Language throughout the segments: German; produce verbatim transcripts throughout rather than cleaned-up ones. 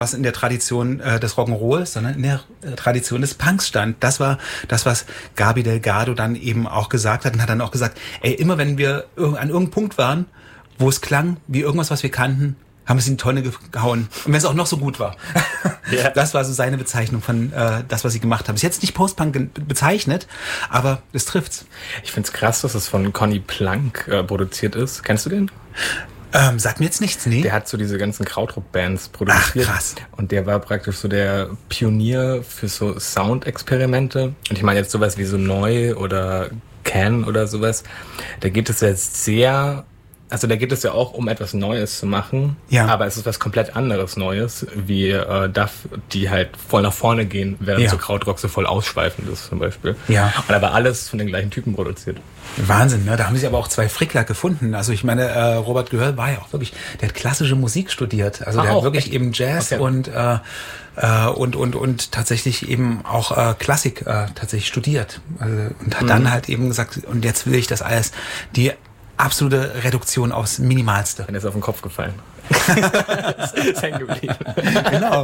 was in der Tradition äh, des Rock'n'Rolls, sondern in der äh, Tradition des Punks stand. Das war das, was Gaby Delgado dann eben auch gesagt hat und hat dann auch gesagt, ey, immer wenn wir irg- an irgendeinem Punkt waren, wo es klang wie irgendwas, was wir kannten, haben wir es in die Tonne gehauen. Und wenn es auch noch so gut war. Yeah. Das war so seine Bezeichnung von äh, das, was sie gemacht haben. Ist jetzt nicht Post-Punk ge- bezeichnet, aber es trifft's. Ich find's krass, dass es von Conny Plank äh, produziert ist. Kennst du den? Ähm, sagt mir jetzt nichts, nee. Der hat so diese ganzen Krautrock-Bands produziert. Ach, krass. Und der war praktisch so der Pionier für so Soundexperimente. Und ich meine jetzt sowas wie so Neu oder Can oder sowas. Da geht es jetzt sehr... Also da geht es ja auch um etwas Neues zu machen, ja. aber es ist was komplett anderes Neues, wie äh, Duff, die halt voll nach vorne gehen, während ja. so Krautrock so voll ausschweifend ist zum Beispiel. Ja. Und aber alles von den gleichen Typen produziert. Wahnsinn, ne? Da haben sie aber auch zwei Frickler gefunden. Also ich meine, äh, Robert Gehör war ja auch wirklich, der hat klassische Musik studiert. Also ah, der auch, hat wirklich echt? eben Jazz okay. und, äh, äh, und und und tatsächlich eben auch äh, Klassik äh, tatsächlich studiert. Also, und hat mhm. dann halt eben gesagt, und jetzt will ich das alles, die absolute Reduktion aufs Minimalste. Dann ist auf den Kopf gefallen. Das ist hängen geblieben. Genau.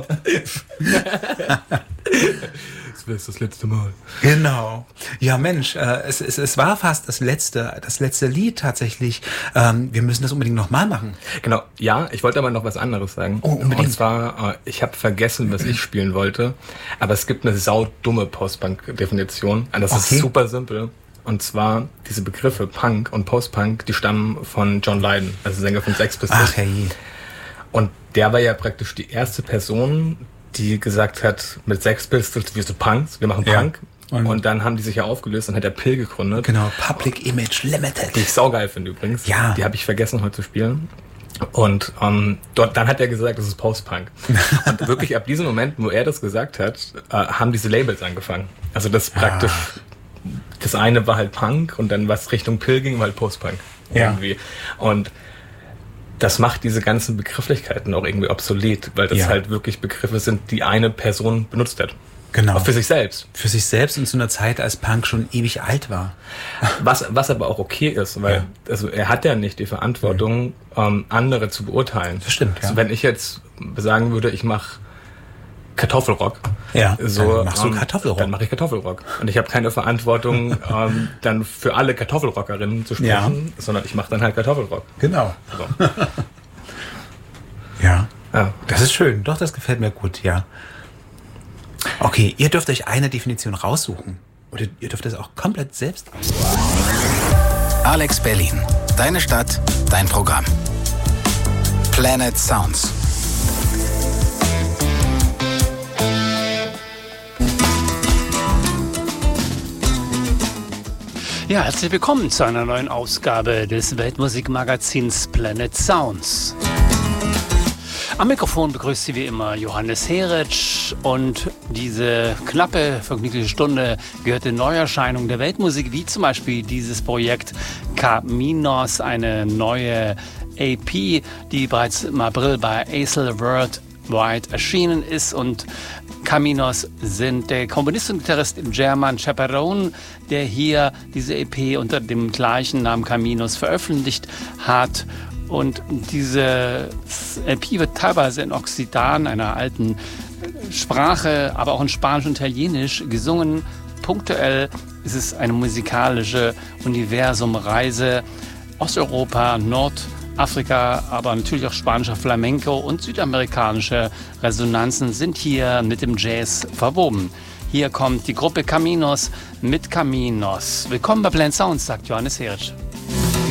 Das wäre das letzte Mal. Genau. Ja, Mensch, äh, es, es, es war fast das letzte, das letzte Lied tatsächlich. Ähm, wir müssen das unbedingt nochmal machen. Genau. Ja, ich wollte aber noch was anderes sagen. Oh, unbedingt. Und zwar, äh, ich habe vergessen, was ich spielen wollte, aber es gibt eine saudumme Post-Punk-Definition. Und das okay. ist super simpel. Und zwar diese Begriffe Punk und Post-Punk, die stammen von John Lydon, also Sänger von Sex Pistols. Ach, hey. Und der war ja praktisch die erste Person, die gesagt hat, mit Sex Pistols, wir sind Punks, wir machen Punk. Ja. Und, und dann haben die sich ja aufgelöst und hat der Pill gegründet. Genau, Public Image Limited. Die ich saugeil finde übrigens. Ja. Die habe ich vergessen heute zu spielen. Und ähm, dort, dann hat er gesagt, das ist Post-Punk. Und wirklich ab diesem Moment, wo er das gesagt hat, äh, haben diese Labels angefangen. Also das praktisch... Ah. Das eine war halt Punk und dann was Richtung Pill ging, war halt Post-Punk. Ja. Irgendwie. Und das macht diese ganzen Begrifflichkeiten auch irgendwie obsolet, weil das ja. halt wirklich Begriffe sind, die eine Person benutzt hat. Genau. Auch für sich selbst. Für sich selbst und zu einer Zeit, als Punk schon ewig alt war. Was, was aber auch okay ist, weil ja. also er hat ja nicht die Verantwortung, ja. ähm, andere zu beurteilen. Das stimmt, ja. Also wenn ich jetzt sagen würde, ich mache Kartoffelrock. Ja, so, dann machst du ähm, Kartoffelrock. Dann mache ich Kartoffelrock. Und ich habe keine Verantwortung, ähm, dann für alle Kartoffelrockerinnen zu sprechen, ja. sondern ich mache dann halt Kartoffelrock. Genau. So. ja. ja, das ist schön. Doch, das gefällt mir gut, ja. Okay, ihr dürft euch eine Definition raussuchen. Oder ihr dürft es auch komplett selbst aussuchen. Alex Berlin. Deine Stadt, dein Programm. Planet Sounds. Ja, herzlich willkommen zu einer neuen Ausgabe des Weltmusikmagazins Planet Sounds. Am Mikrofon begrüßt Sie wie immer Johannes Heritsch und diese knappe, vergnügliche Stunde gehört den Neuerscheinungen der Weltmusik, wie zum Beispiel dieses Projekt Caminos, eine neue A P, die bereits im April bei Acel Worldwide erschienen ist. Und Caminos sind der Komponist und Gitarrist German Chaperone, der hier diese E P unter dem gleichen Namen Caminos veröffentlicht hat. Und diese L P wird teilweise in Occitan, einer alten Sprache, aber auch in Spanisch und Italienisch gesungen. Punktuell ist es eine musikalische Universumreise. Osteuropa, Nordafrika, aber natürlich auch spanischer Flamenco und südamerikanische Resonanzen sind hier mit dem Jazz verwoben. Hier kommt die Gruppe Caminos mit Caminos. Willkommen bei Planet Sounds, sagt Johannes Heritsch.